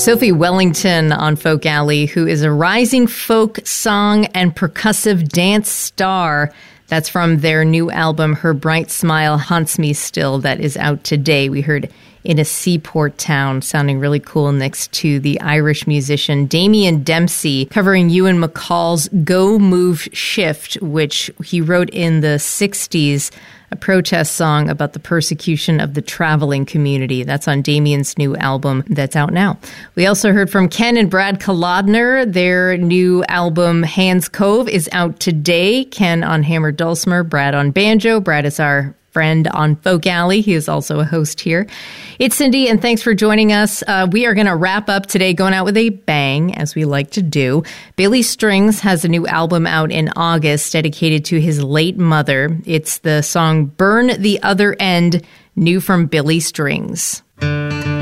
Sophie Wellington on Folk Alley, who is a rising folk song and percussive dance star. That's from their new album, Her Bright Smile Haunts Me Still, that is out today. We heard In a Seaport Town, sounding really cool next to the Irish musician Damien Dempsey, covering Ewan McCall's Go Move Shift, which he wrote in the 60s, a protest song about the persecution of the traveling community. That's on Damien's new album that's out now. We also heard from Ken and Brad Kolodner. Their new album, Hands Cove, is out today. Ken on hammer dulcimer, Brad on banjo. Brad is our friend on Folk Alley. He is also a host here. It's Cindy, and thanks for joining us. We are going to wrap up today going out with a bang, as we like to do. Billy Strings has a new album out in August dedicated to his late mother. It's the song Burn the Other End, new from Billy Strings.